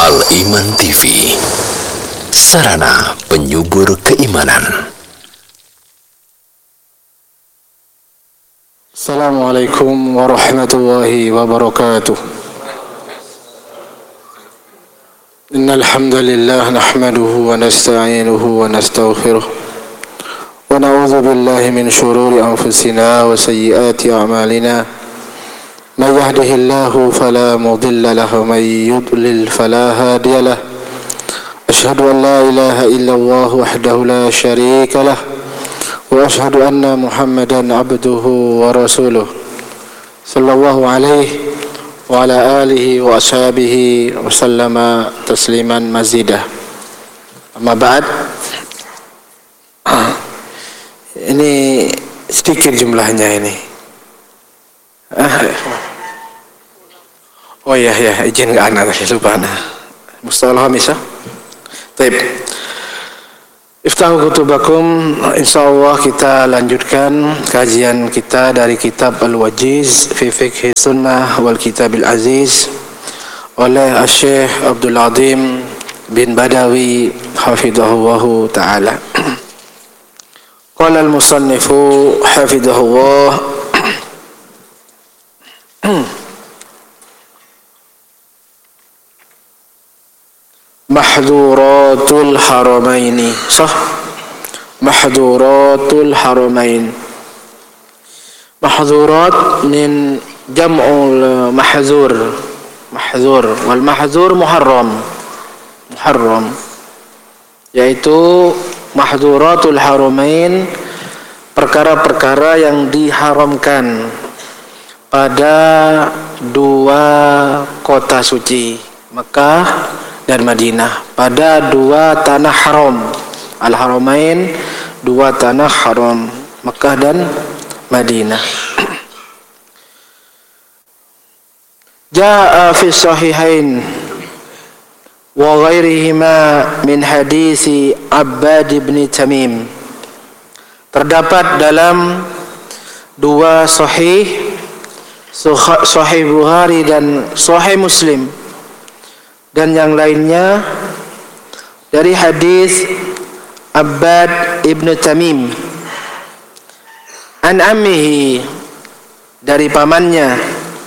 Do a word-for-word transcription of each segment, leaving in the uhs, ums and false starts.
Al-Iman T V, sarana penyubur keimanan. Assalamualaikum warahmatullahi wabarakatuh. Innal hamdalillah nahmaduhu wa nasta'inuhu wa nastaghfiruh wa na'udzu billahi min shururi anfusina wa sayyiati a'malina. من يهده الله فلا مضل له ومن يضلل فلا هادي له أشهد أن لا إله إلا الله وحده لا شريك له وأشهد أن محمدا عبده ورسوله صلى الله عليه وعلى آله وأصحابه وسلم تسليما مزيدا. أما بعد, ini sedikit jumlahnya ini. Oh iya ya, izin ke anak tadi lupa anak. Mustalah Hamisa. Baik. Iftahu kutubakum. Insyaallah kita lanjutkan kajian kita dari kitab Al-Wajiz fi Fiqh Sunnah wal Kitabil Aziz oleh Syekh Abdul Azim bin Badawi hafizahullahu taala. Qala al-musannifu hafizahullah Mahduratul Haramaini. Sah? Mahduratul Haramain. Mahdurat min jam'ul mahzur. Mahzur. Wal mahzur muharram. Muharram. Yaitu mahduratul haramain, perkara-perkara yang diharamkan pada dua kota suci, Mekah dan Madinah, pada dua tanah haram, Al-Haramain, dua tanah haram, Mekah dan Madinah. Jaa fi sahihain wa ghairihima min hadisi Abbad bin Tamim. Terdapat dalam dua sahih, Sahih Bukhari dan Sahih Muslim dan yang lainnya dari hadis Abbad ibn Tamim an ammihi, dari pamannya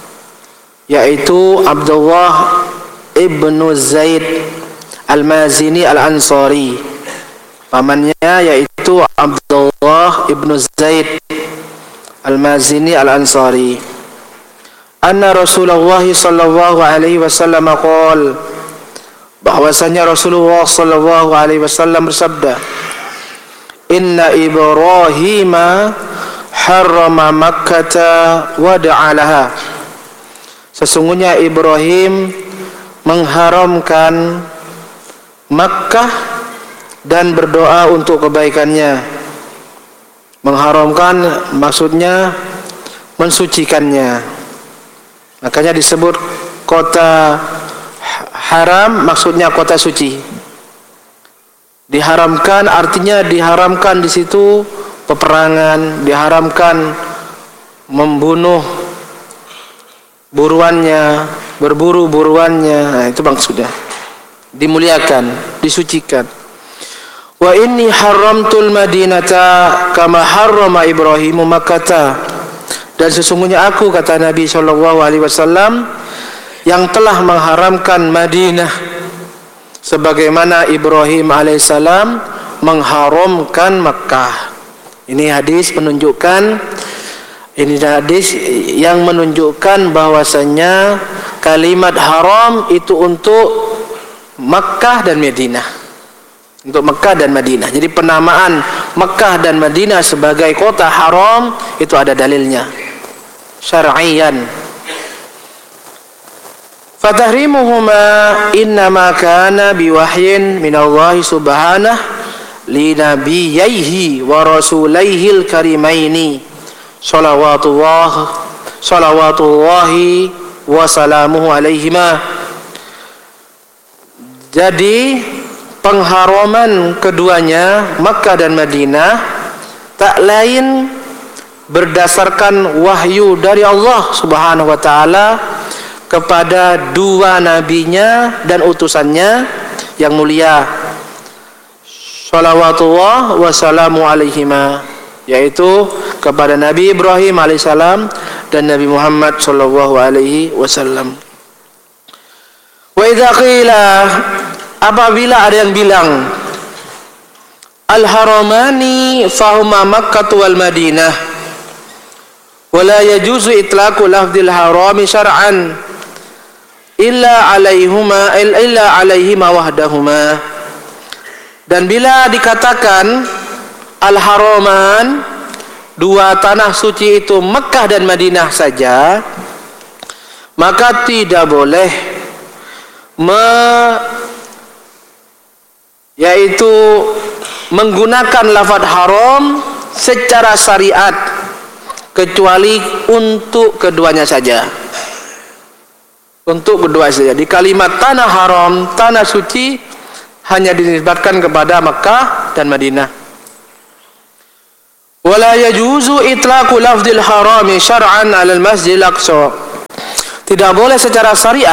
yaitu Abdullah ibn Zaid al-Mazini al-Ansari. Pamannya yaitu Abdullah ibn Zaid al-Mazini al-Ansari. Anna Rasulullah sallallahu alaihi wasallam qol, bahwasanya Rasulullah sallallahu alaihi wasallam bersabda, Inna Ibrahim harrama Makkah wa da'alaha. Sesungguhnya Ibrahim mengharamkan Makkah dan berdoa untuk kebaikannya. Mengharamkan maksudnya mensucikannya. Makanya disebut kota haram, maksudnya kota suci. Diharamkan artinya diharamkan di situ peperangan, diharamkan membunuh buruannya, berburu buruannya. Nah, itu maksudnya. Dimuliakan, disucikan. Wa inni haramtul Madinata kama harrama Ibrahimu Makkah. Dan sesungguhnya aku, kata Nabi shallallahu alaihi wasallam, yang telah mengharamkan Madinah sebagaimana Ibrahim alaihissalam mengharamkan Makkah. Ini hadis menunjukkan, ini hadis yang menunjukkan bahwasanya kalimat haram itu untuk Makkah dan Madinah. Untuk Mekah dan Madinah. Jadi penamaan Mekah dan Madinah sebagai kota haram itu ada dalilnya syar'iyan. Fatahrimuhuma innama kana biwahyin minallahi subhanahu li nabiyyaihi wa rasulihi al-karimaini salawatullah salawatullahi wa salamuhu alaihima. Jadi pengharaman keduanya Makkah dan Madinah tak lain berdasarkan wahyu dari Allah Subhanahu wa taala kepada dua nabinya dan utusannya yang mulia, shalawatullah wassalamu alaihima, yaitu kepada Nabi Ibrahim alaihissalam dan Nabi Muhammad sallallahu alaihi wasallam. Wa idza qila, apabila ada yang bilang al-haramani fahuma Makkah wal Madinah wa la yajuzu itlaqu lafdzil harami syar'an illa alaihima illa alaihima wahdahuma. Dan bila dikatakan al-haraman, dua tanah suci itu Mekah dan Madinah saja, maka tidak boleh me, yaitu menggunakan lafaz haram secara syariat kecuali untuk keduanya saja. Untuk kedua saja. Di kalimat tanah haram, tanah suci hanya dinisbatkan kepada Mekah dan Madinah. Wala yajuzu itlaqu lafdzil harami syar'an 'alal Masjidil Aqsa. Tidak boleh secara syariat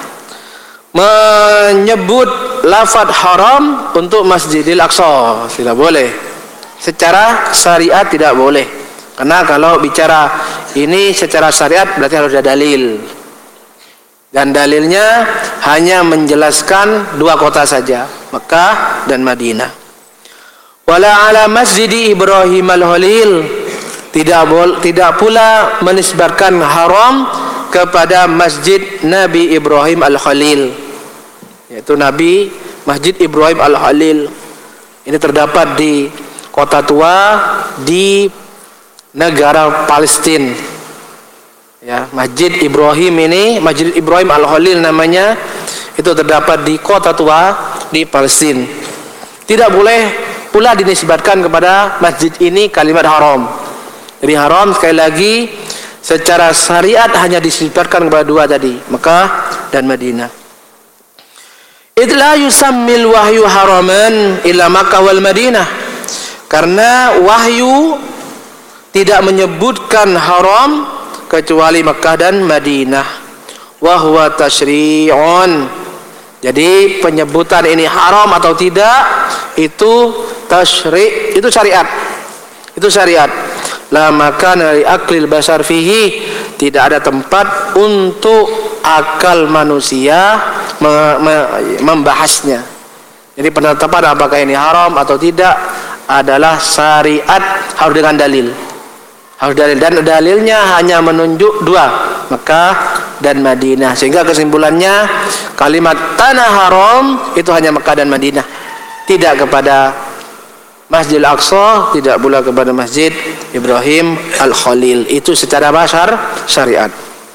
menyebut lafaz haram untuk Masjidil Aqsa. Tidak boleh. Secara syariat tidak boleh. Karena kalau bicara ini secara syariat berarti harus ada dalil. Dan dalilnya hanya menjelaskan dua kota saja, Mekah dan Madinah. Wala ala Masjid Ibrahim al-Khalil, tidak bol, tidak pula menisbatkan haram kepada Masjid Nabi Ibrahim al-Khalil, yaitu Nabi Masjid Ibrahim al-Khalil. Ini terdapat di kota tua di negara Palestina. Ya, Masjid Ibrahim ini, Masjid Ibrahim Al-Khalil namanya, itu terdapat di kota tua di Palestina. Tidak boleh pula dinisbatkan kepada masjid ini kalimat haram. Jadi haram sekali lagi secara syariat hanya dinisbatkan kepada dua tadi, Mekah dan Madinah. Idla yusammil wahyu haraman illa Makkah wal Madinah. Karena wahyu tidak menyebutkan haram kecuali Mekah dan Madinah. Wa huwa tasyri'un. Jadi penyebutan ini haram atau tidak itu tasyri', itu syariat. Itu syariat. La makana li aklil basar fihi, tidak ada tempat untuk akal manusia me, me, membahasnya. Jadi penetapan apakah ini haram atau tidak adalah syariat, harus dengan dalil. Harus dalil, dan dalilnya hanya menunjuk dua, Mekah dan Madinah. Sehingga kesimpulannya kalimat tanah haram itu hanya Mekah dan Madinah, tidak kepada Masjidil Aqsa, tidak pula kepada Masjid Ibrahim Al-Khalil. Itu secara basar syariat.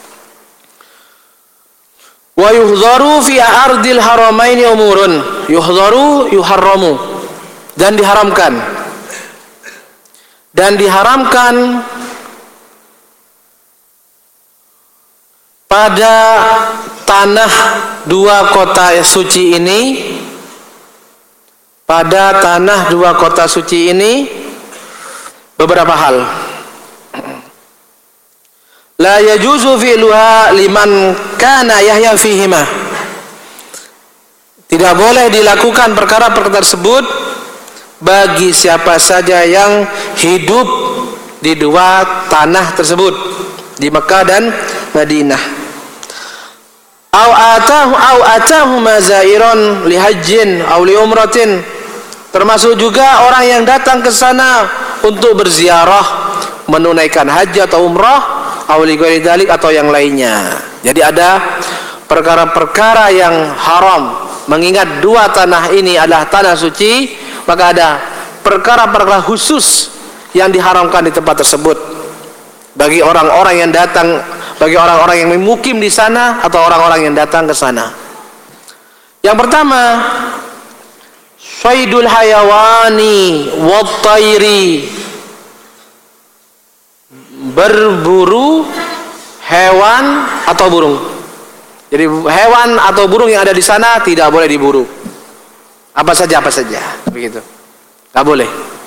Wa yuhdharu fi ardil haramaini umurun. Yuhdharu yuharramu, dan diharamkan. Dan diharamkan pada tanah dua kota suci ini, pada tanah dua kota suci ini beberapa hal. La yajuzu fi'luha liman kana yahya fihima. Tidak boleh dilakukan perkara-perkara tersebut bagi siapa saja yang hidup di dua tanah tersebut, di Mekah dan Madinah. Au atahu au atahu mazairon li hajjin au li umratin, termasuk juga orang yang datang ke sana untuk berziarah, menunaikan haji atau umrah, au li ghairi dzalik atau yang lainnya. Jadi ada perkara-perkara yang haram, mengingat dua tanah ini adalah tanah suci, maka ada perkara-perkara khusus yang diharamkan di tempat tersebut bagi orang-orang yang datang, bagi orang-orang yang memukim di sana atau orang-orang yang datang ke sana. Yang pertama, syaidul hayawani wat tayri, berburu hewan atau burung. Jadi hewan atau burung yang ada di sana tidak boleh diburu. Apa saja apa saja, begitu. Enggak boleh.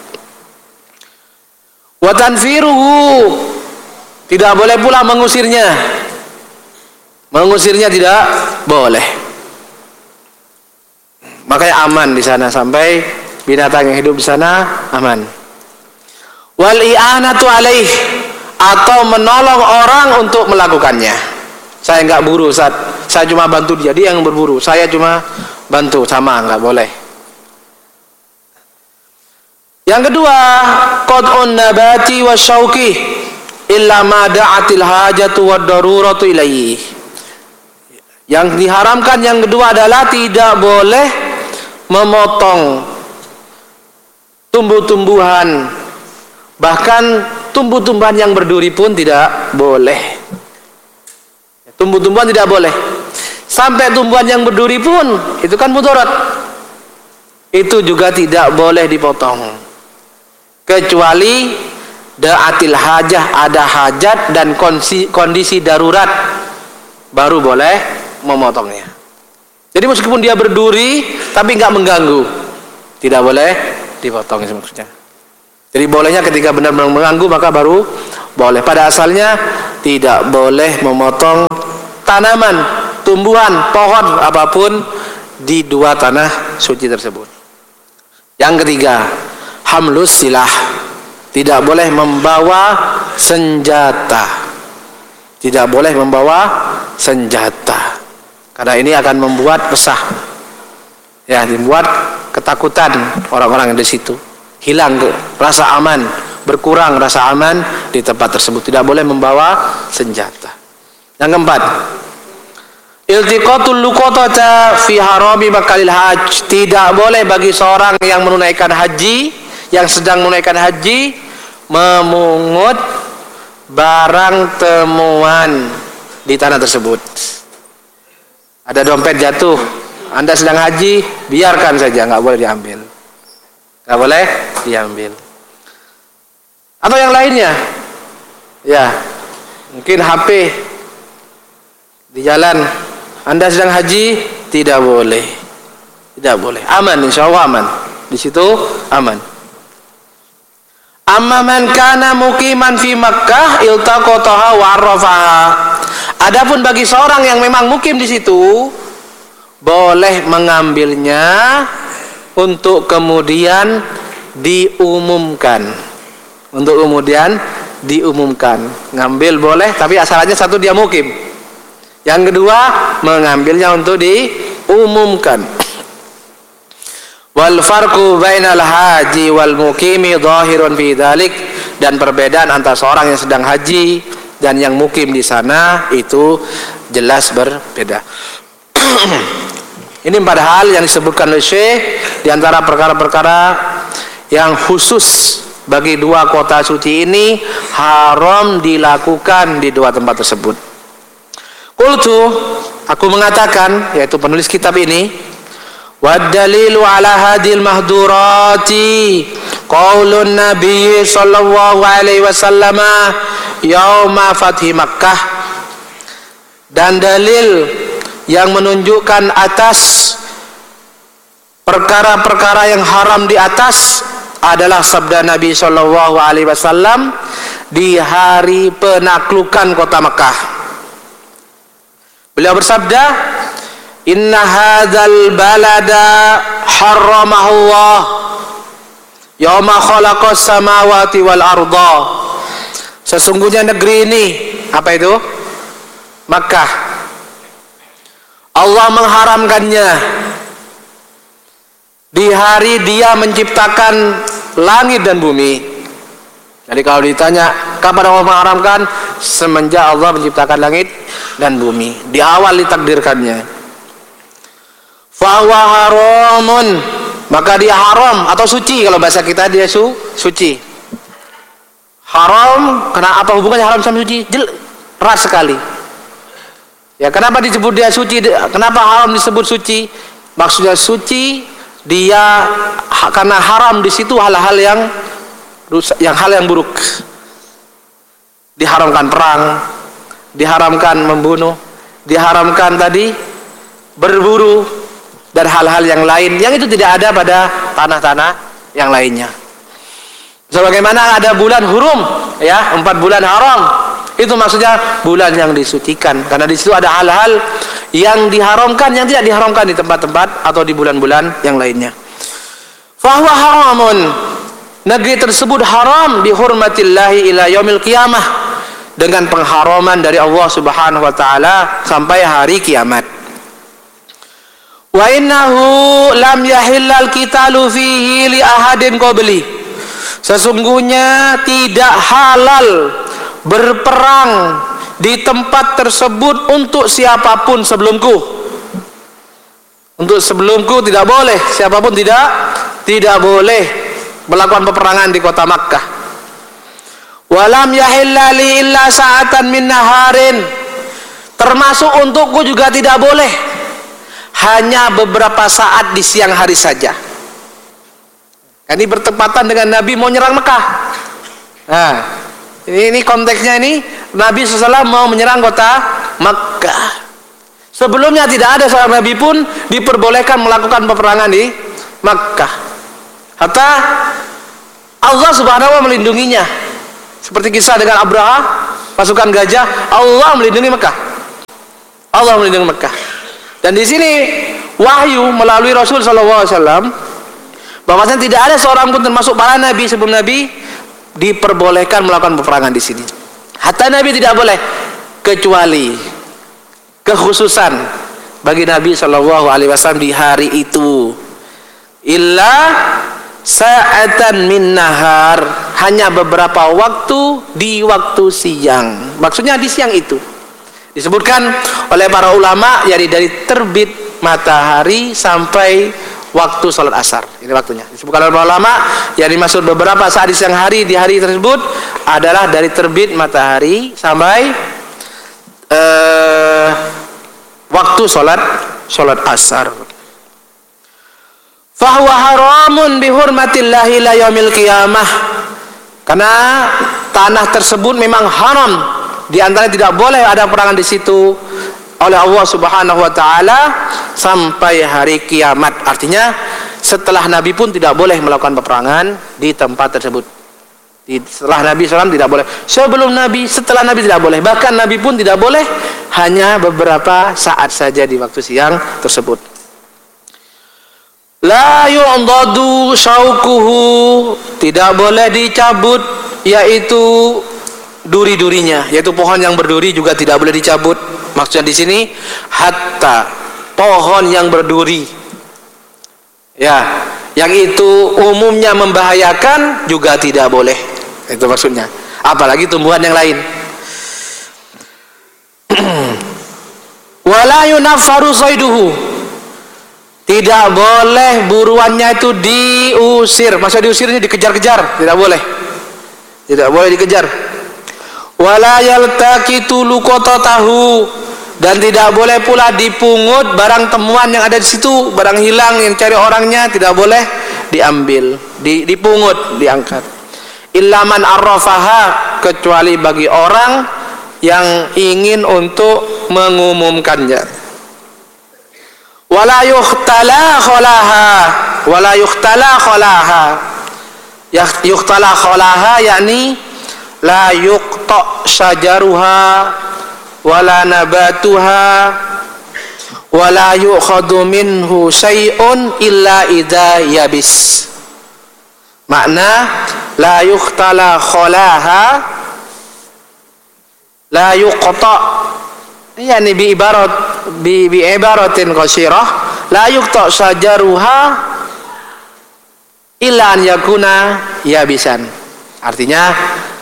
Wa tanfiruhu, tidak boleh pula mengusirnya. Mengusirnya tidak boleh. Makanya aman di sana, sampai binatang yang hidup di sana aman. Wal i'anatu alaih, atau menolong orang untuk melakukannya. Saya enggak buru, Ustaz. Saya cuma bantu dia, dia yang berburu. Saya cuma bantu, sama enggak boleh. Yang kedua, qad'un nabati wasyauqi illa ma da'atil hajatu wad daruratu ilaihi. Yang diharamkan yang kedua adalah tidak boleh memotong tumbuh-tumbuhan, bahkan tumbuh-tumbuhan yang berduri pun tidak boleh. Tumbuh-tumbuhan tidak boleh. Sampai tumbuhan yang berduri pun itu kan mudarat. Itu juga tidak boleh dipotong. Kecuali da'atil hajah, ada hajat dan kondisi, kondisi darurat, baru boleh memotongnya. Jadi meskipun dia berduri tapi nggak mengganggu, tidak boleh dipotong maksudnya. Jadi bolehnya ketika benar-benar mengganggu maka baru boleh. Pada asalnya tidak boleh memotong tanaman, tumbuhan, pohon apapun di dua tanah suci tersebut. Yang ketiga, hamlus silah, tidak boleh membawa senjata. Tidak boleh membawa senjata. Karena ini akan membuat resah. Ya, membuat ketakutan orang-orang yang di situ. Hilang rasa aman, berkurang rasa aman di tempat tersebut. Tidak boleh membawa senjata. Yang keempat, iltiqatul luqatata fi harami makalil hajj, tidak boleh bagi seorang yang menunaikan haji, yang sedang menunaikan haji, memungut barang temuan di tanah tersebut. Ada dompet jatuh, Anda sedang haji, biarkan saja, nggak boleh diambil, nggak boleh diambil. Atau yang lainnya, ya mungkin H P di jalan, Anda sedang haji, tidak boleh, tidak boleh. Aman, insya Allah aman. Di situ aman. Amma man kana muqiman fi Makkah iltaqataha wa arrafaha. Adapun bagi seorang yang memang mukim di situ, boleh mengambilnya untuk kemudian diumumkan. Untuk kemudian diumumkan. Ngambil boleh, tapi asalnya satu dia mukim. Yang kedua, mengambilnya untuk diumumkan. Wal farqu bainal haji wal muqimi dhahirun fi dzalik, dan perbedaan antara seorang yang sedang haji dan yang mukim di sana itu jelas berbeda. Ini empat hal yang disebutkan oleh Syekh di antara perkara-perkara yang khusus bagi dua kota suci ini haram dilakukan di dua tempat tersebut. Qultu, aku mengatakan, yaitu penulis kitab ini, wad dalilu ala hadil mahdurati qaulun nabi sallallahu alaihi wasallam yauma fathi Makkah, dan dalil yang menunjukkan atas perkara-perkara yang haram di atas adalah sabda Nabi sallallahu alaihi wasallam di hari penaklukan kota Makkah. Beliau bersabda, inna hadzal balada harramahu Allah yauma khalaqas samawati wal arda. Sesungguhnya negeri ini, apa itu? Makkah, Allah mengharamkannya di hari Dia menciptakan langit dan bumi. Jadi kalau ditanya kapan Allah mengharamkan, semenjak Allah menciptakan langit dan bumi, di awal ditakdirkannya. Fa huwa haramun, maka dia haram atau suci, kalau bahasa kita dia su suci. Haram, kenapa, apa hubungannya haram sama suci? Jel, erat sekali. Ya, kenapa disebut dia suci? Kenapa haram disebut suci? Maksudnya suci dia karena haram di situ hal-hal yang rusak, yang hal yang buruk. Diharamkan perang, diharamkan membunuh, diharamkan tadi berburu dan hal-hal yang lain yang itu tidak ada pada tanah-tanah yang lainnya. Sebagaimana ada bulan hurum, ya, empat bulan haram, Itu maksudnya bulan yang disucikan, karena di situ ada hal-hal yang diharamkan yang tidak diharamkan di tempat-tempat atau di bulan-bulan yang lainnya. Fahuwa haramun, negeri tersebut haram bihurmatillahi ila yaumil qiyamah, dengan pengharaman dari Allah Subhanahu wa taala sampai hari kiamat. Wa innahu lam yahillal qitalu fihi li ahadin qabli, sesungguhnya tidak halal berperang di tempat tersebut untuk siapapun sebelumku. Untuk sebelumku tidak boleh, siapapun tidak tidak boleh melakukan peperangan di kota Makkah. Walam yahilla li illa sa'atan min naharin, termasuk untukku juga tidak boleh hanya beberapa saat di siang hari saja. Ini bertepatan dengan Nabi mau nyerang Mekah. Nah, Ini, ini konteksnya ini Nabi shallallahu alaihi wasallam mau menyerang kota Makkah. Sebelumnya tidak ada seorang Nabi pun diperbolehkan melakukan peperangan di Makkah. Hatta Allah Subhanahu wa taala melindunginya. Seperti kisah dengan Abraha, pasukan gajah, Allah melindungi Makkah. Allah melindungi Makkah. Dan di sini wahyu melalui Rasul shallallahu alaihi wasallam bahwasanya tidak ada seorang pun termasuk para nabi sebelum Nabi diperbolehkan melakukan peperangan di sini. Hatta Nabi tidak boleh, kecuali kekhususan bagi Nabi Shallallahu Alaihi Wasallam di hari itu. Illa sa'atan min nahar, hanya beberapa waktu di waktu siang. Maksudnya di siang itu disebutkan oleh para ulama, yakni dari terbit matahari sampai waktu sholat asar. Ini waktunya disebutkan oleh para ulama, yang dimaksud beberapa saat di siang hari di hari tersebut adalah dari terbit matahari sampai uh, waktu sholat sholat asar. Fahuwa haramun bihurmatillahi ila yaumil qiyamah, karena tanah tersebut memang haram, di antara tidak boleh ada perangan di situ oleh Allah Subhanahu wa taala sampai hari kiamat. Artinya setelah Nabi pun tidak boleh melakukan peperangan di tempat tersebut. Di, setelah Nabi shallallahu alaihi wasallam tidak boleh. Sebelum Nabi, setelah Nabi tidak boleh. Bahkan Nabi pun tidak boleh, hanya beberapa saat saja di waktu siang tersebut. La yu'dadu syaukuhu, tidak boleh dicabut, yaitu duri-durinya, yaitu pohon yang berduri juga tidak boleh dicabut. Maksudnya di sini hatta pohon yang berduri, ya, yang itu umumnya membahayakan juga tidak boleh. Itu maksudnya. Apalagi tumbuhan yang lain. Wala yunaffaru sayduhu, tidak boleh buruannya itu diusir. Maksudnya diusirnya dikejar-kejar, tidak boleh. Tidak boleh dikejar. Wala yaltaqitu luqatatahu, dan tidak boleh pula dipungut barang temuan yang ada di situ, barang hilang yang cari orangnya tidak boleh diambil, di, dipungut, diangkat. Illa man arrafaha, kecuali bagi orang yang ingin untuk mengumumkannya. Wala yuhtala khalaha, wala yuhtala khalaha, yuhtala khalaha yakni la yuqta syajaruha wala nabatuha wala yu'khadu minhu syai'un illa idza yabis. Makna la yuqtala khalaha, la yuqta, yani bi ibarat bi bi ibaratin qasirah, la yuqta syajaruha illa an yakuna yabisan. Artinya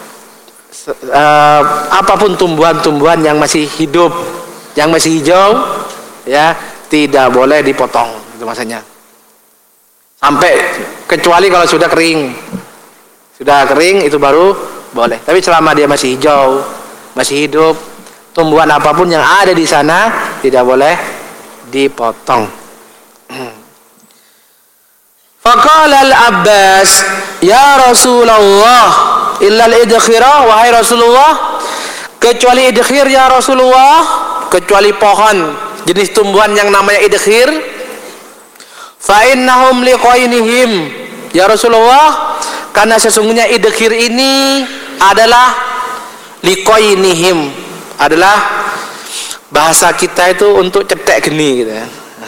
Uh, apapun tumbuhan-tumbuhan yang masih hidup, yang masih hijau, ya, tidak boleh dipotong. Itu maksudnya. Sampai kecuali kalau sudah kering, sudah kering itu baru boleh. Tapi selama dia masih hijau, masih hidup, tumbuhan apapun yang ada di sana tidak boleh dipotong. Faqala al-Abbas, ya Rasulullah, illal idkhira, wahai Rasulullah, kecuali idkhir ya Rasulullah, kecuali pohon jenis tumbuhan yang namanya idkhir. Fa innahum liqainihim, ya Rasulullah, karena sesungguhnya idkhir ini adalah liqainihim adalah bahasa kita itu untuk cetek geni gitu ya.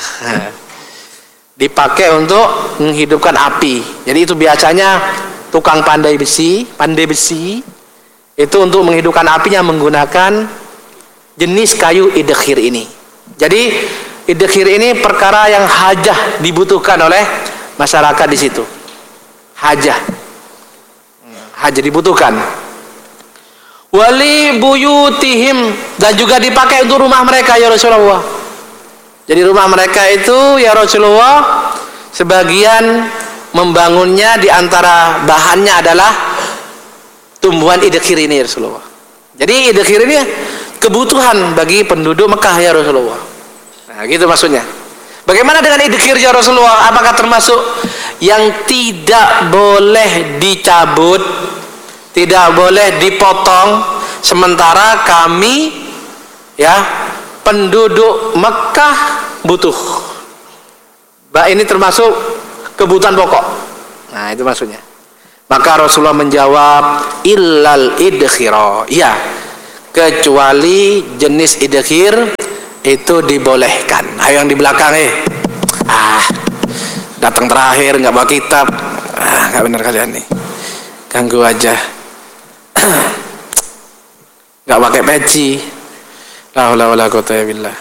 Dipakai untuk menghidupkan api. Jadi itu biasanya tukang pandai besi, pandai besi itu untuk menghidupkan apinya menggunakan jenis kayu idkhir ini. Jadi idkhir ini perkara yang hajah dibutuhkan oleh masyarakat di situ. Hajah. Hajah dibutuhkan. Wali buyutihim, dan juga dipakai untuk rumah mereka ya Rasulullah. Jadi rumah mereka itu ya Rasulullah sebagian membangunnya di antara bahannya adalah tumbuhan idkhir ini ya Rasulullah. Jadi idkhir ini kebutuhan bagi penduduk Mekah ya Rasulullah. Nah, gitu maksudnya. Bagaimana dengan idkhir ya Rasulullah? Apakah termasuk yang tidak boleh dicabut, tidak boleh dipotong, sementara kami ya penduduk Mekah butuh? Bah, ini termasuk kebutuhan pokok. Nah, itu maksudnya. Maka Rasulullah menjawab illal idkhira. Ya, kecuali jenis idkhir itu dibolehkan. Ayo yang di belakang eh. Ah, datang terakhir nggak bawa kitab. Ah, nggak benar kalian nih. Ganggu aja. Nggak pakai peci. La haula wala quwwata illa billah.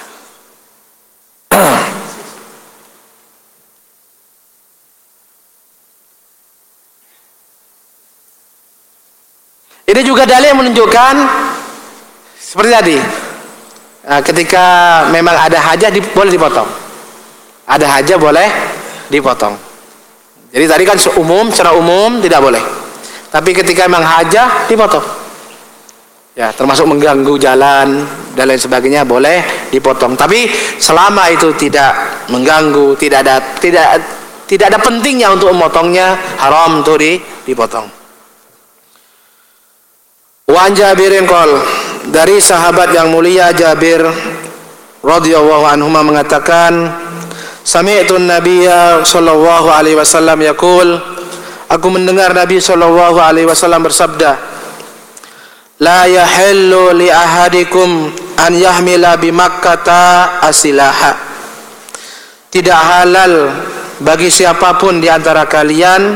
Ini juga dalil yang menunjukkan seperti tadi. Nah, ketika memang ada hajah di, boleh dipotong. Ada hajah boleh dipotong. Jadi tadi kan umum, secara umum tidak boleh. Tapi ketika memang hajah dipotong. Ya, termasuk mengganggu jalan dan lain sebagainya boleh dipotong. Tapi selama itu tidak mengganggu, tidak ada tidak tidak ada pentingnya untuk memotongnya, haram untuk dipotong. Wan Jabirin qol, dari sahabat yang mulia Jabir radhiyallahu anhu mengatakan, sami'tu an-nabiyya sallallahu alaihi wasallam yaqul, aku mendengar Nabi sallallahu alaihi wasallam bersabda, la yahillu li ahadikum an yahmila bi Makkata asilaha. Tidak halal bagi siapapun di antara kalian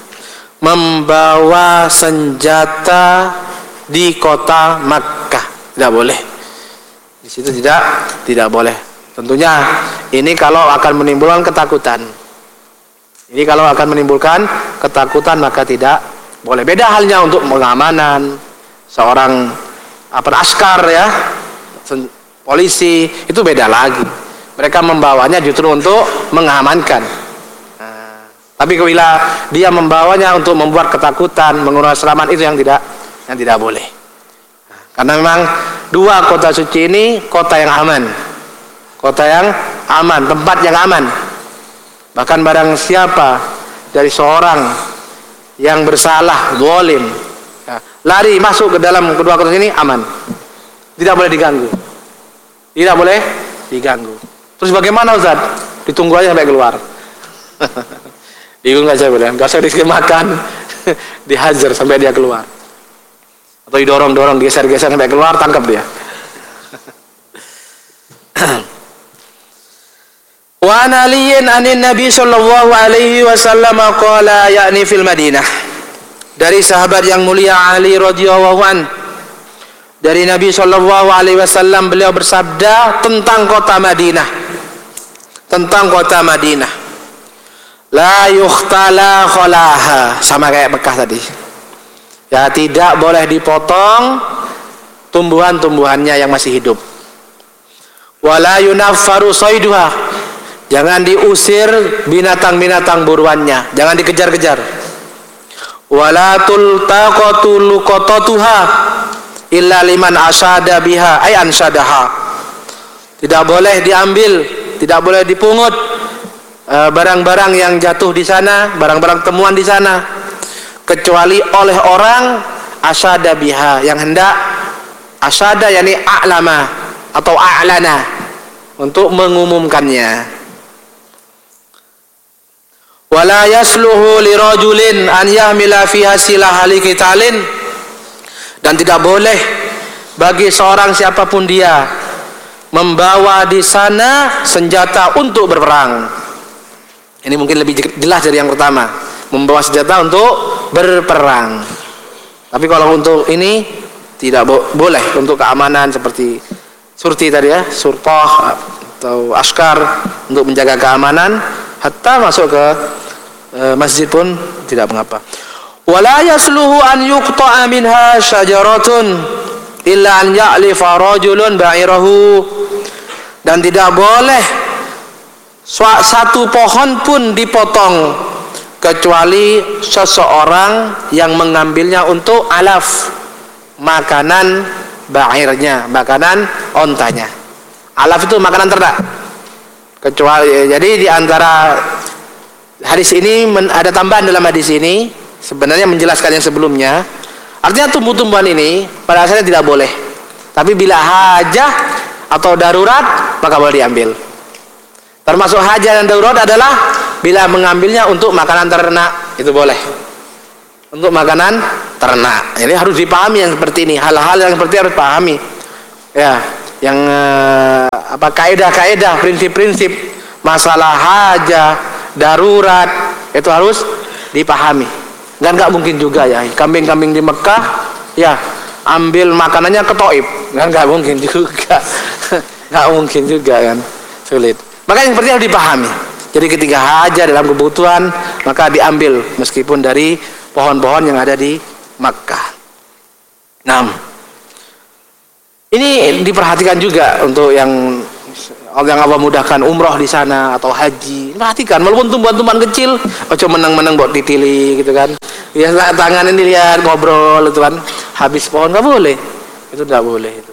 membawa senjata di kota Makkah. Tidak boleh. Di situ tidak tidak boleh. Tentunya ini kalau akan menimbulkan ketakutan. Ini kalau akan menimbulkan ketakutan maka tidak boleh. Beda halnya untuk pengamanan seorang apa askar ya, polisi, itu beda lagi. Mereka membawanya justru untuk mengamankan. Nah, tapi bila dia membawanya untuk membuat ketakutan, mengurangi selamat, itu yang tidak yang tidak boleh. Nah, karena memang dua kota suci ini kota yang aman, kota yang aman, tempat yang aman. Bahkan barang siapa dari seorang yang bersalah, zalim, ya, lari masuk ke dalam kedua kota ini aman, tidak boleh diganggu, tidak boleh diganggu. Terus bagaimana Ustaz? Ditunggu aja sampai keluar. Bingung aja boleh, nggak usah dikasih makan, dihajar sampai dia keluar. Atau didorong-dorong, geser-geser sampai keluar, tangkap dia. Wa analiyin anin Nabi sallallahu alaihi wasallam qala yakni fil Madinah. Dari sahabat yang mulia Ali radhiyallahu an, dari Nabi sallallahu alaihi wasallam beliau bersabda tentang kota Madinah. Tentang kota Madinah. La yukhtala khalaha, sama kayak Mekah tadi. Ya, tidak boleh dipotong tumbuhan-tumbuhannya yang masih hidup. Wala yunaffaru sayduha, jangan diusir binatang-binatang buruannya, jangan dikejar-kejar. Wala tultaqatu luqatatuha illa liman asada biha ay ansadaha, tidak boleh diambil, tidak boleh dipungut barang-barang yang jatuh di sana, barang-barang temuan di sana, kecuali oleh orang asada biha, yang hendak asada yakni a'lama atau a'lana, untuk mengumumkannya. Wala yasluhu lirajulin an yahmila fiha silaha liqitalin, Dan tidak boleh bagi seorang siapapun dia membawa di sana senjata untuk berperang. Ini mungkin lebih jelas dari yang pertama, membawa senjata untuk berperang. Tapi kalau untuk ini tidak bo boleh, untuk keamanan seperti surti tadi ya, surtah atau askar untuk menjaga keamanan, hatta masuk ke e, masjid pun tidak mengapa. Wala yasluhu an yuqta'a minha syajaratun illa an ya'lifa rajulun ba'irahu. Dan tidak boleh satu pohon pun dipotong kecuali seseorang yang mengambilnya untuk alaf, makanan ba'irnya, makanan ontanya. Alaf itu makanan ternak. Kecuali, jadi di antara hadis ini ada tambahan dalam hadis ini sebenarnya menjelaskan yang sebelumnya. Artinya tumbuh-tumbuhan ini pada asalnya tidak boleh, tapi bila hajah atau darurat maka boleh diambil. Termasuk hajah dan darurat adalah bila mengambilnya untuk makanan ternak, itu boleh. Untuk makanan ternak. Jadi harus dipahami yang seperti ini. Hal-hal yang seperti ini harus pahami. Ya, yang eh, apa kaidah-kaidah, prinsip-prinsip masalah hajah, darurat itu harus dipahami. Dan nggak mungkin juga ya kambing-kambing di Mekah ya ambil makanannya ke Taif, kan nggak mungkin juga. Nggak mungkin juga kan, sulit. Maka yang seperti harus dipahami. Jadi ketika hajah dalam kebutuhan maka diambil meskipun dari pohon-pohon yang ada di Makkah. Nah, ini diperhatikan juga untuk yang yang Allah mudahkan umroh di sana atau haji. Perhatikan, walaupun tumbuhan-tumbuhan kecil, ojo menang-menang buat ditili gitu kan. Ya tangan ini lihat ngobrol itu kan, habis pohon nggak boleh. Itu tidak boleh itu.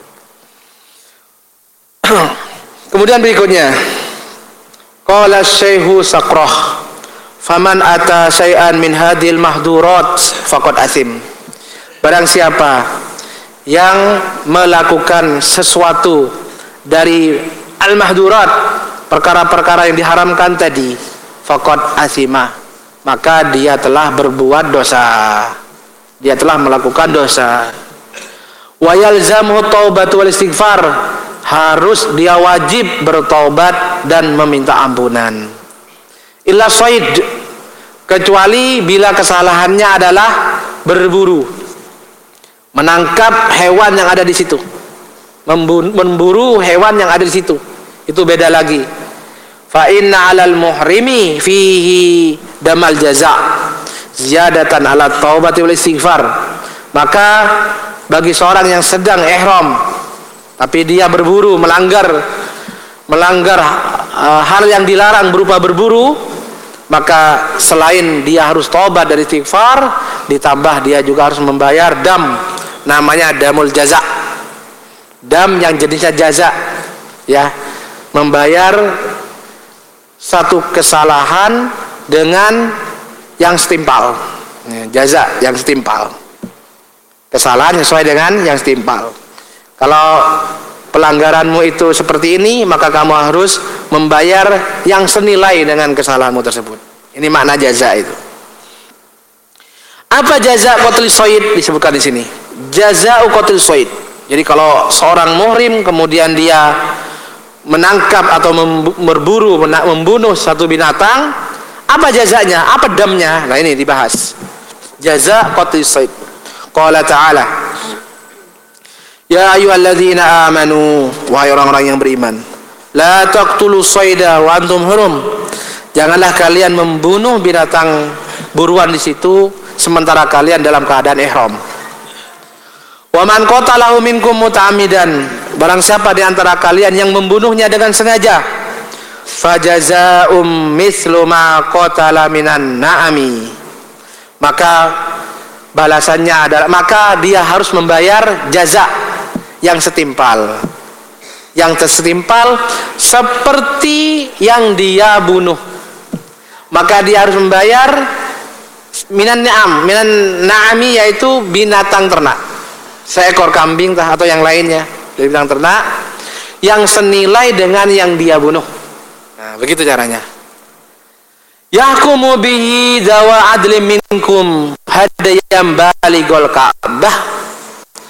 Kemudian berikutnya, qala Syekhu Saqrah, faman ata syai'an min hadhil mahdurat faqad asim. Barang siapa yang melakukan sesuatu dari al-mahdurat, perkara-perkara yang diharamkan tadi, faqad asimah, maka dia telah berbuat dosa. Dia telah melakukan dosa. Wa yalzamuhu taubatu wal istighfar, harus dia wajib bertaubat dan meminta ampunan. Illa sayd, kecuali bila kesalahannya adalah berburu, menangkap hewan yang ada di situ, memburu hewan yang ada di situ, itu beda lagi. Fa inna 'alal muhrimi fihi damal jaza' ziyadatan ala taubati wal istighfar. Maka bagi seorang yang sedang ihram tapi dia berburu, melanggar melanggar uh, hal yang dilarang berupa berburu, maka selain dia harus taubat dari istighfar, ditambah dia juga harus membayar dam, namanya damul jaza, dam yang jenisnya jaza, ya, membayar satu kesalahan dengan yang setimpal, ya, jaza yang setimpal, kesalahan sesuai dengan yang setimpal. Kalau pelanggaranmu itu seperti ini, maka kamu harus membayar yang senilai dengan kesalahanmu tersebut. Ini makna jaza itu. Apa jaza qatl shayd disebutkan di sini? Jaza'u qatl shayd. Jadi kalau seorang muhrim kemudian dia menangkap atau berburu, membunuh satu binatang, apa jazanya? Apa damnya? Nah ini dibahas. Jaza qatl shayd. Qala ta'ala, ya ayyuhalladzina amanu, wahai orang-orang yang beriman, la taqtulu shayda wa antum hurum, janganlah kalian membunuh binatang buruan di situ sementara kalian dalam keadaan ihram. Wa man qatalahu minkum muta'ammidan, barang siapa di antara kalian yang membunuhnya dengan sengaja, fajazaa'um mithlu ma qatala minan na'ami, maka balasannya adalah, maka dia harus membayar jaza yang setimpal, yang setimpal seperti yang dia bunuh, maka dia harus membayar minan na'am, minan na'ami, yaitu binatang ternak, seekor kambing atau yang lainnya dari binatang ternak yang senilai dengan yang dia bunuh. Nah, begitu caranya. Yahkumu bihi dawa adlim minkum hadayam baligol ka'bah,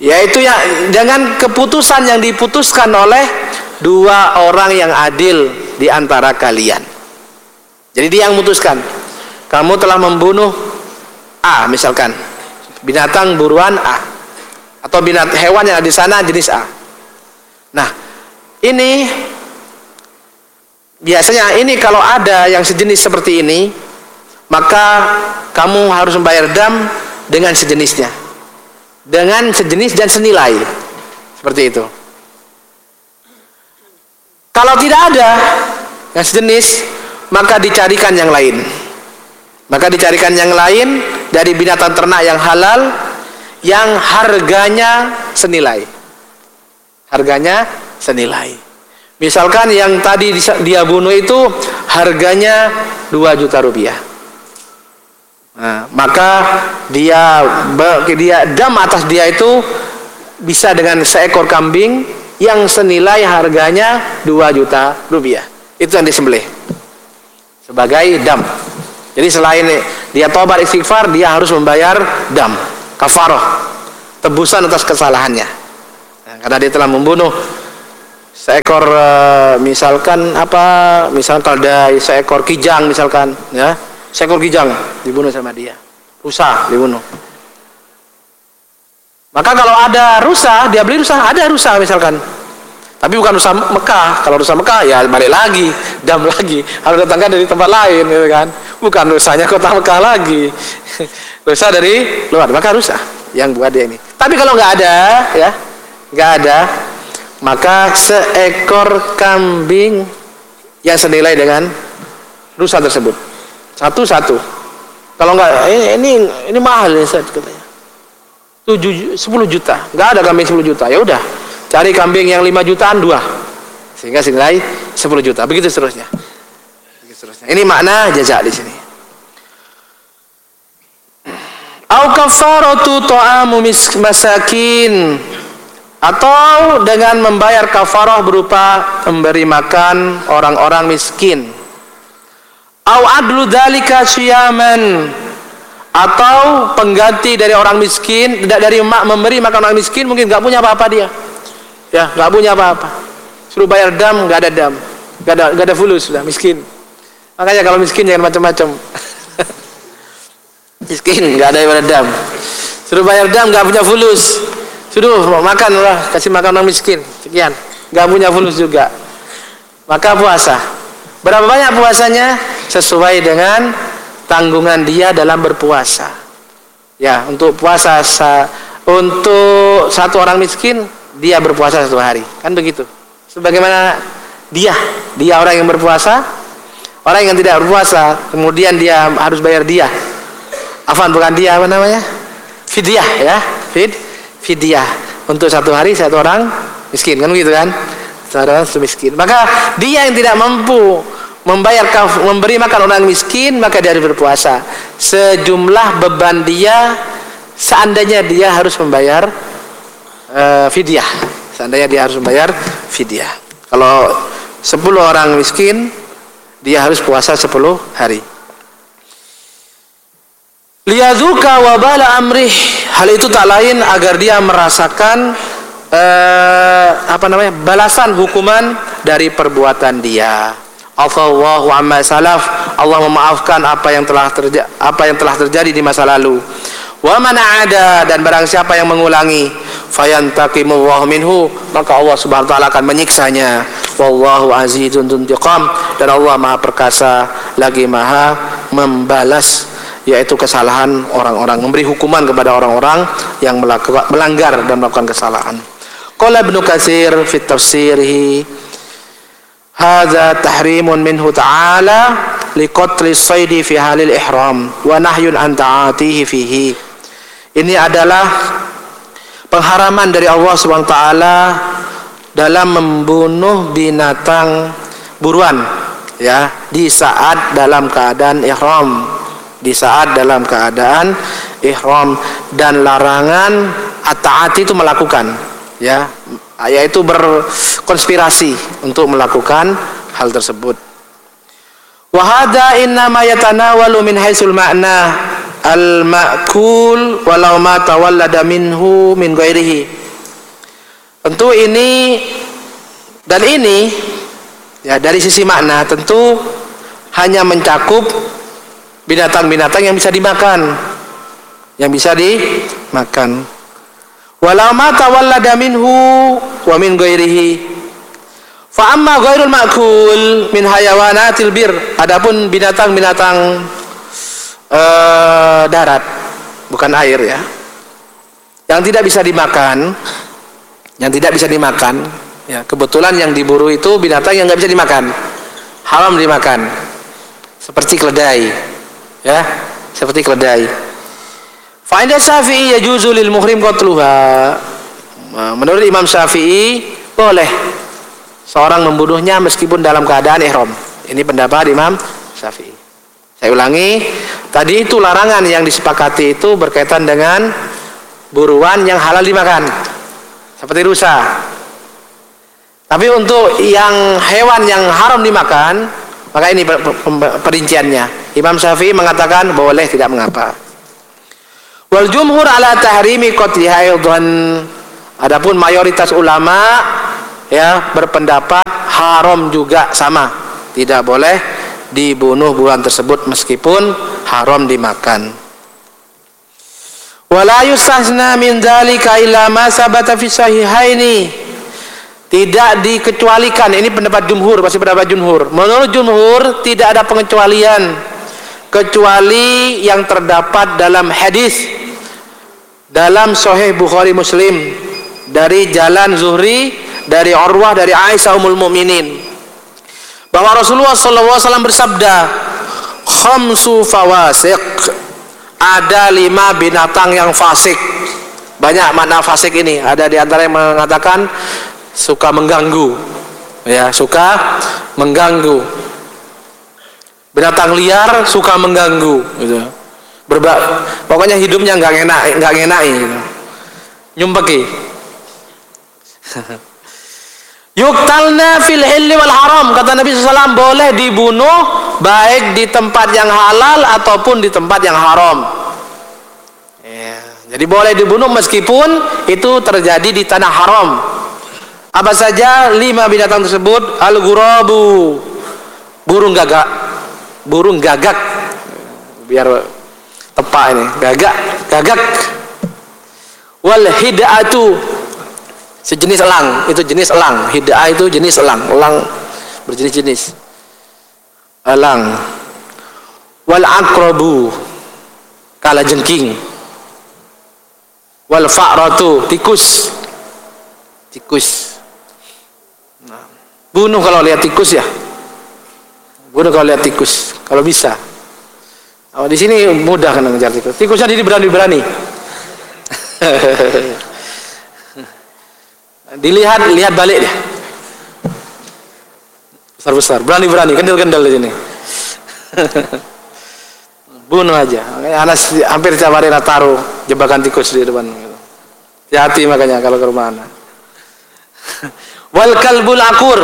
Yaitu yang dengan keputusan yang diputuskan oleh dua orang yang adil di antara kalian. Jadi dia yang memutuskan, kamu telah membunuh A misalkan, binatang buruan A, atau binatang hewan yang ada di sana jenis A. Nah, ini biasanya ini kalau ada yang sejenis seperti ini, maka kamu harus membayar dam dengan sejenisnya, dengan sejenis dan senilai, seperti itu. Kalau tidak ada yang sejenis, maka dicarikan yang lain. Maka dicarikan yang lain dari binatang ternak yang halal, yang harganya senilai. Harganya senilai. Misalkan yang tadi dia bunuh itu harganya dua juta rupiah. Nah, maka dia dia dam atas dia itu bisa dengan seekor kambing yang senilai harganya dua juta rupiah. Itu yang disembelih sebagai dam. Jadi selain dia tobat istighfar, dia harus membayar dam, kafarah, tebusan atas kesalahannya. Nah, karena dia telah membunuh seekor misalkan apa, misalkan keldai, seekor kijang misalkan, ya, seekor kijang dibunuh sama dia, rusa dibunuh. Maka kalau ada rusa, dia beli rusa, ada rusa misalkan. Tapi bukan rusa Mekah. Kalau rusa Mekah ya balik lagi, dam lagi, harus datangkan dari tempat lain, gitu kan. Bukan rusanya kota Mekah lagi. Rusa dari luar, maka rusa yang buat dia ini. Tapi kalau nggak ada, ya, nggak ada, maka seekor kambing yang senilai dengan rusa tersebut, satu-satu. Kalau nggak, ini ini, ini mahal ini katanya. tujuh, sepuluh juta, nggak ada kambing sepuluh juta, ya udah cari kambing yang lima jutaan dua, sehingga senilai sepuluh juta, begitu seterusnya. Begitu seterusnya. Ini makna jazak di sini. Au kafaratu ta'amu masakin, atau dengan membayar kafarah berupa memberi makan orang-orang miskin. Au adlu dzalika syiyaman, atau pengganti dari orang miskin, tidak dari memberi makan orang miskin, mungkin nggak punya apa-apa dia, ya nggak punya apa-apa, suruh bayar dam, nggak ada dam, nggak ada nggak ada fulus, sudah miskin. Makanya kalau miskin jangan macam-macam. Miskin nggak ada yang bayar dam, suruh bayar dam, nggak punya fulus, suruh mau makan lah, kasih makan orang miskin sekian, nggak punya fulus juga, maka puasa. Berapa banyak puasanya? Sesuai dengan tanggungan dia dalam berpuasa. Ya, untuk puasa sa, untuk satu orang miskin dia berpuasa satu hari, kan begitu. Sebagaimana dia, dia orang yang berpuasa, orang yang tidak berpuasa, kemudian dia harus bayar dia. Afan bukan dia, apa namanya? Fidyah, ya, fid, fidyah untuk satu hari satu orang miskin, kan begitu kan? Satu orang miskin. Maka dia yang tidak mampu membayar memberi makan orang miskin, maka dia harus berpuasa sejumlah beban dia, seandainya dia harus membayar uh, fidyah, seandainya dia harus membayar fidyah. Kalau sepuluh orang miskin, dia harus puasa sepuluh hari. Liyadzuka wabala amrih, hal itu tak lain agar dia merasakan uh, apa namanya, balasan hukuman dari perbuatan dia. Afallahu amma salaf, Allah memaafkan apa yang telah terjadi apa yang telah terjadi di masa lalu. Wa man ada, dan barang siapa yang mengulangi, fayantaqimullahu minhu, maka Allah Subhanahu wa taala akan menyiksanya. Wallahu azizun dzuntiqam, dan Allah Maha perkasa lagi Maha membalas, yaitu kesalahan orang-orang, memberi hukuman kepada orang-orang yang melakukan melanggar dan melakukan kesalahan. Qala Ibnu Katsir fi tafsirihi, hadza tahrimun minhu ta'ala liqatli as-saydi fi halil ihram wa nahyun an ta'atihi fihi. Ini adalah pengharaman dari Allah Subhanahu wa taala dalam membunuh binatang buruan, ya, di saat dalam keadaan ihram, di saat dalam keadaan ihram, dan larangan at-ta'ati itu melakukan, ya, yaitu berkonspirasi untuk melakukan hal tersebut. Wa hadza innama yatanawalu min haitsul ma'na, al-ma'kul walau ma tawallada minhu min ghairihi. Tentu ini dan ini ya dari sisi makna tentu hanya mencakup binatang-binatang yang bisa dimakan, yang bisa dimakan. Walau ma tawallada minhu wa min ghairihi. Fa amma ghairul ma'kul min hayawanatil bir. Adapun binatang-binatang uh, darat, bukan air ya, yang tidak bisa dimakan, yang tidak bisa dimakan, ya kebetulan yang diburu itu binatang yang nggak bisa dimakan, haram dimakan, seperti keledai, ya, seperti keledai. Fa inda Syafi'i yajuzu lil muhrim qatluha. Menurut Imam Syafi'i boleh seorang membunuhnya meskipun dalam keadaan ihram. Ini pendapat Imam Syafi'i. Saya ulangi, tadi itu larangan yang disepakati itu berkaitan dengan buruan yang halal dimakan, seperti rusa. Tapi untuk yang hewan yang haram dimakan, maka ini perinciannya. Imam Syafi'i mengatakan boleh, tidak mengapa. Wal jumhur ala tahrimi qatliha aidan. Adapun mayoritas ulama ya berpendapat haram juga, sama, tidak boleh dibunuh buruan tersebut meskipun haram dimakan. Wala yustahsna min dzalika illa ma sabata fi sahihaini. Tidak dikecualikan, ini pendapat jumhur, masih pendapat jumhur. Menurut jumhur tidak ada pengecualian kecuali yang terdapat dalam hadis dalam Sahih Bukhari Muslim dari jalan Zuhri, dari Urwah, dari Aisyah ummul mukminin, bahwa Rasulullah sallallahu alaihi wasallam bersabda, khamsu fawasiq, ada lima binatang yang fasik. Banyak makna fasik ini, ada di antara yang mengatakan suka mengganggu, ya, suka mengganggu, binatang liar suka mengganggu, gitu. Berba, pokoknya hidupnya nggak enak, nggak enak, gitu. Nyumpeki. Yuktalna fil hilli wal haram, kata Nabi sallallahu alaihi wasallam, boleh dibunuh baik di tempat yang halal ataupun di tempat yang haram. Ya, jadi boleh dibunuh meskipun itu terjadi di tanah haram. Apa saja lima binatang tersebut? Al-ghurabu, burung gagak, burung gagak, biar tepat ini, gagak, gagak. Wal hid'atu, sejenis elang, itu jenis elang. Hid'ah itu jenis elang, elang berjenis-jenis. Elang. Wal aqrabu, kalajengking. Wal fa'ratu, tikus. Tikus. Nah, bunuh kalau lihat tikus ya. Bunuh kalau lihat tikus, kalau bisa. Oh, di sini mudah kan ngejar tikus. Tikusnya jadi berani-berani. Dilihat, lihat balik dia. Besar-besar, berani-berani, kendel-kendel di sini. Bunuh aja. Anas hampir tiap hari taruh jebakan tikus di depan. Hati-hati makanya kalau ke rumah anak. Wal kalbul akur,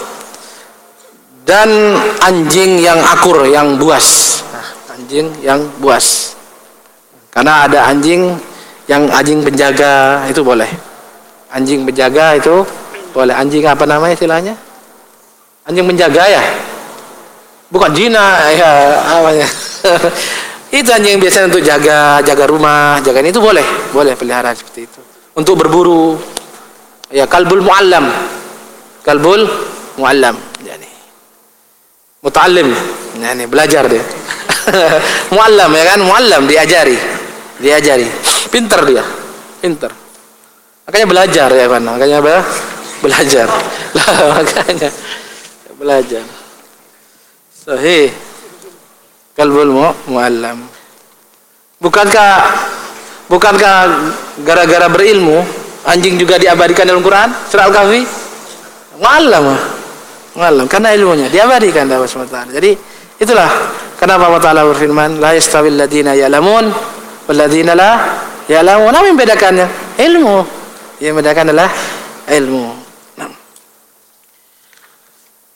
dan anjing yang akur, yang buas. Anjing yang buas. Karena ada anjing yang anjing penjaga, itu boleh. Anjing penjaga itu boleh. Anjing apa namanya istilahnya? Anjing penjaga ya? Bukan jina ya, namanya. Itu anjing yang biasanya untuk jaga jaga rumah, jaga ini, itu boleh, boleh peliharaan seperti itu. Untuk berburu. Ya, kalbul muallam. Kalbul muallam. Yani muta'allim. Yani belajar dia. Muallam ya kan? Muallam, diajari. Diajari. Pintar dia. Pintar. Makanya belajar ya kan? Makanya apa? Belajar. Lah, makanya belajar. Sahih. Kalbul muallam. Bukankah bukankah gara-gara berilmu anjing juga diabadikan dalam Quran? Surah Al-Kahfi. Muallam. Muallam karena ilmunya diabadikan oleh Allah Subhanahu wa taala. Jadi itulah kenapa Allah Taala berfirman, la yastawil ladzina ya'lamun wal ladzina la ya'lamun. Apa yang membedakannya? Ilmu. Yang membedakan adalah ilmu. Nah.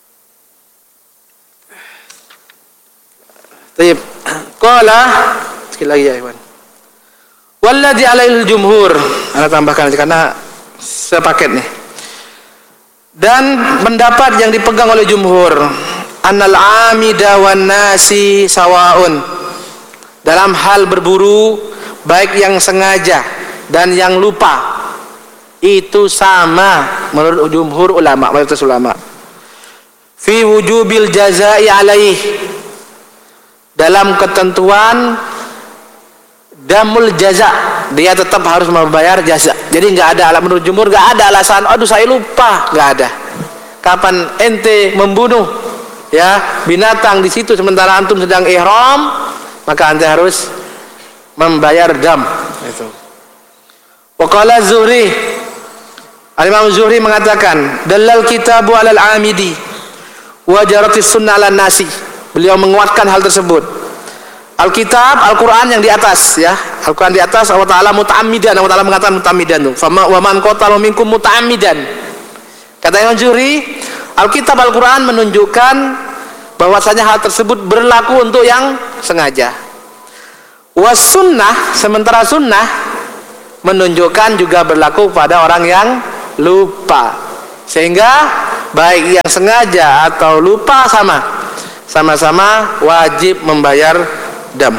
Baik. Qala Sekali lagi ya, Iwan. Walladzi alaihil jumhur. Ana tambahkan karena sepaket nih. Dan pendapat yang dipegang oleh jumhur, annal amida wan nasi sawaun. Dalam hal berburu, baik yang sengaja dan yang lupa, itu sama menurut jumhur ulama, mayoritas ulama. Fi wujubil jazai alaih. Dalam ketentuan damul jaza, dia tetap harus membayar jaza. Jadi nggak ada, menurut jumhur nggak ada alasan, aduh saya lupa, nggak ada. Kapan ente membunuh ya binatang di situ sementara antum sedang ihram, maka ente harus membayar dam. Itu. Waqala Zuhri, Al-Imam Zuhri mengatakan, dalal kitabu alal amidi wa jaratis sunnah ala nasi. Beliau menguatkan hal tersebut. Alkitab, Al-Quran yang di atas ya, Al-Quran di atas, Allah Ta'ala muta'amidan, Allah Ta'ala mengatakan muta'amidan tuh, fama wa man qatalu minkum muta'amidan. Kata Imam Zuhri, Alkitab, Al-Quran menunjukkan bahwasanya hal tersebut berlaku untuk yang sengaja. Was sunnah, sementara sunnah menunjukkan juga berlaku pada orang yang lupa. Sehingga baik yang sengaja atau lupa sama sama-sama wajib membayar dam.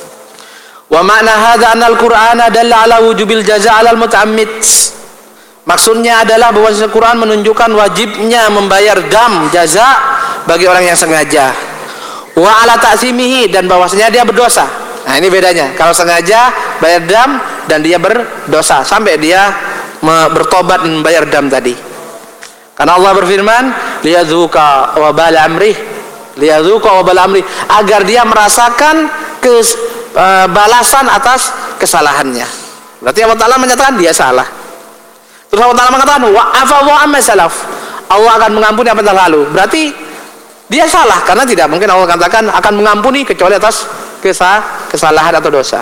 Wa makna hadza anna al-Qur'ana dalla ala wujubil jazaa 'alal muta'ammid. Maksudnya adalah bahwa Al-Qur'an menunjukkan wajibnya membayar dam jaza bagi orang yang sengaja. Wa 'ala ta'simihi, dan bahwasanya dia berdosa. Nah, ini bedanya. Kalau sengaja bayar dam dan dia berdosa sampai dia bertobat dan membayar dam tadi. Karena Allah berfirman, liyadzuqa wa bal amrih, liyadzuqa wa bal amrih, agar dia merasakan kes, e, balasan atas kesalahannya. Berarti Allah Ta'ala menyatakan dia salah. Terus Allah Ta'ala mengatakan wa'afa wa amma salaf, Allah akan mengampuni apa yang lalu. Berarti dia salah, karena tidak mungkin Allah katakan akan mengampuni kecuali atas kesalahan atau dosa.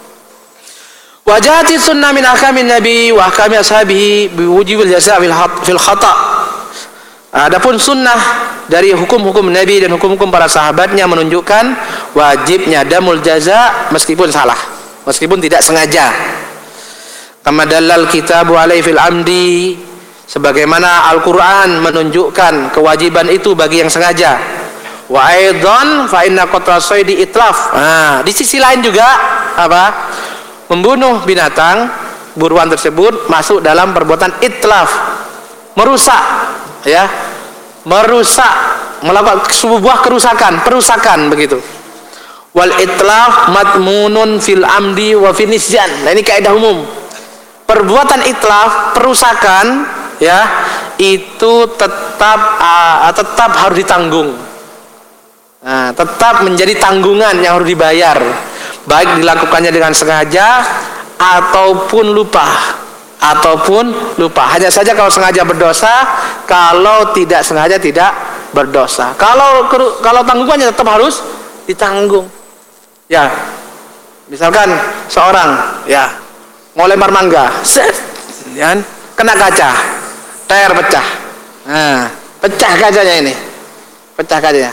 Wajati sunnah min ahkamin nabi wa ahkami ashabihi biwujubil jazaa fil khata'. Adapun sunnah dari hukum-hukum Nabi dan hukum-hukum para sahabatnya menunjukkan wajibnya damul jaza meskipun salah, meskipun tidak sengaja. Kama dalal kitabu alaihi fil amdi, sebagaimana Al-Qur'an menunjukkan kewajiban itu bagi yang sengaja. Wa aidan fa inna qatra saydi itlaf. Nah, di sisi lain juga apa? Membunuh binatang buruan tersebut masuk dalam perbuatan itlaf, merusak ya, merusak, melakukan sebuah kerusakan, perusakan begitu. Wal itlaf matmunun fil amdi wa fil nisyan. Nah, ini kaidah umum. Perbuatan itlaf, perusakan ya, itu tetap uh, tetap harus ditanggung. Nah, tetap menjadi tanggungan yang harus dibayar, baik dilakukannya dengan sengaja ataupun lupa. Ataupun lupa. Hanya saja kalau sengaja berdosa, kalau tidak sengaja tidak berdosa. Kalau kalau tanggungannya tetap harus ditanggung. Ya, misalkan seorang ya mau lempar mangga, set, ya, kena kaca, tayar pecah. Nah, pecah kacanya ini, pecah kacanya.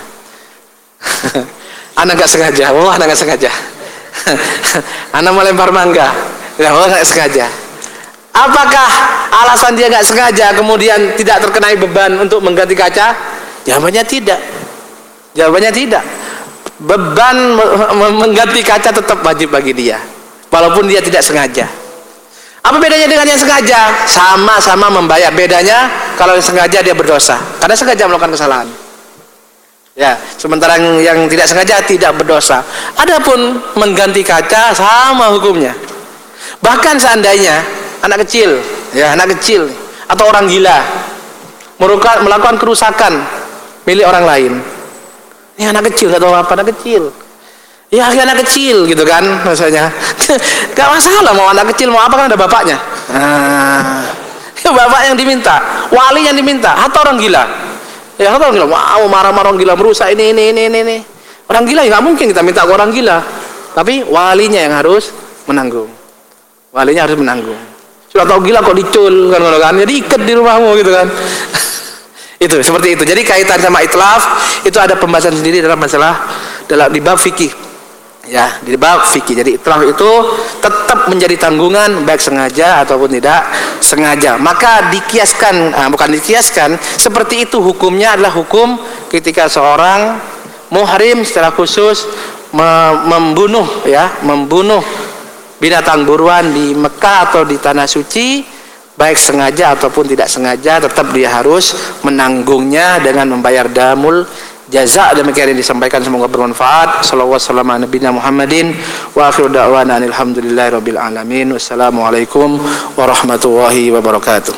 Anak nggak sengaja, wah anak nggak sengaja. Anak mau lempar mangga, ya wah nggak sengaja. Apakah alasan dia nggak sengaja kemudian tidak terkena beban untuk mengganti kaca? Jawabannya tidak. Jawabannya tidak. Beban mengganti kaca tetap wajib bagi dia, walaupun dia tidak sengaja. Apa bedanya dengan yang sengaja? Sama-sama membayar. Bedanya kalau yang sengaja dia berdosa, karena sengaja melakukan kesalahan. Ya, sementara yang, yang tidak sengaja tidak berdosa. Adapun mengganti kaca sama hukumnya. Bahkan seandainya anak kecil, ya anak kecil atau orang gila melakukan kerusakan milik orang lain. Ini anak kecil atau apa anak kecil? Ya anak kecil gitu kan, maksudnya. Gak masalah mau anak kecil mau apa, kan ada bapaknya. Nah, ya bapak yang diminta, wali yang diminta, atau orang gila. Ya atau orang gila, wow marah-marah orang gila merusak ini ini ini ini. Orang gila ya nggak mungkin kita minta ke orang gila, tapi walinya yang harus menanggung. Walinya harus menanggung. Sudah tahu gila kok dicul kan, kan? Jadi ikat di rumahmu gitu kan. Itu seperti itu. Jadi kaitan sama itlaf itu ada pembahasan sendiri dalam masalah dalam di bab fikih. ya di bab fikih. Jadi itlaf itu tetap menjadi tanggungan baik sengaja ataupun tidak sengaja. Maka dikiaskan, ah, bukan dikiaskan, seperti itu hukumnya adalah hukum ketika seorang muhrim secara khusus me- membunuh ya, membunuh binatang buruan di Mekah atau di tanah suci, baik sengaja ataupun tidak sengaja, tetap dia harus menanggungnya dengan membayar damul jaza. Demikian yang disampaikan, semoga bermanfaat. Sallallahu alaihi wasallam nabiyina Muhammadin wa akhiru da'wana alhamdulillahirabbil alamin. Wassalamualaikum warahmatullahi wabarakatuh.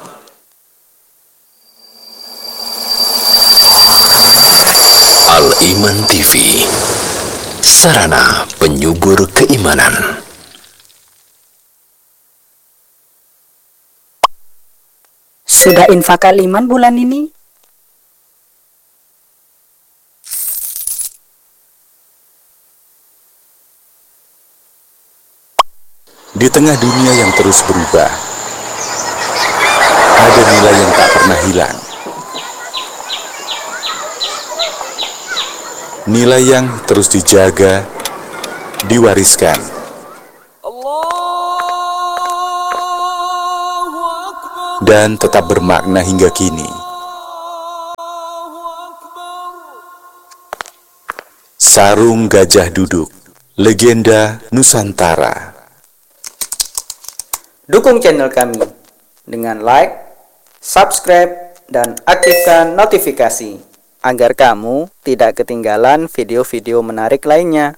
Al-Iman T V, sarana penyubur keimanan. Sudah infak Al-Iman bulan ini? Di tengah dunia yang terus berubah, ada nilai yang tak pernah hilang. Nilai yang terus dijaga, diwariskan. Dan tetap bermakna hingga kini. Sarung Gajah Duduk, legenda Nusantara. Dukung channel kami dengan like, subscribe, dan aktifkan notifikasi agar kamu tidak ketinggalan video-video menarik lainnya.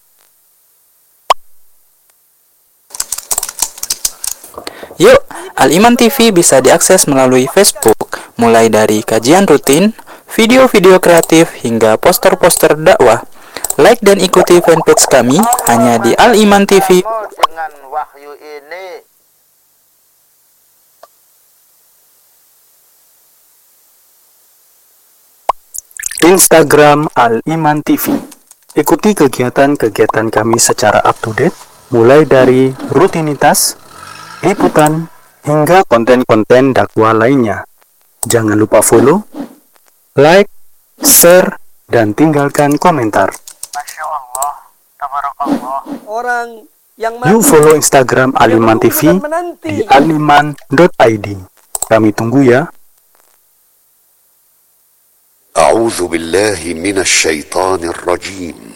Yuk, Al-Iman T V bisa diakses melalui Facebook, mulai dari kajian rutin, video-video kreatif, hingga poster-poster dakwah. Like dan ikuti fanpage kami hanya di Al-Iman T V. Dengan wahyu ini Instagram Al-Iman T V. Ikuti kegiatan-kegiatan kami secara up to date, mulai dari rutinitas, liputan, hingga konten-konten dakwah lainnya. Jangan lupa follow, like, share, dan tinggalkan komentar. Masya Allah, tabarakallah. Orang yang Yuk follow Instagram Al-Iman T V di aliman dot i d. Kami tunggu ya. أعوذ بالله من الشيطان الرجيم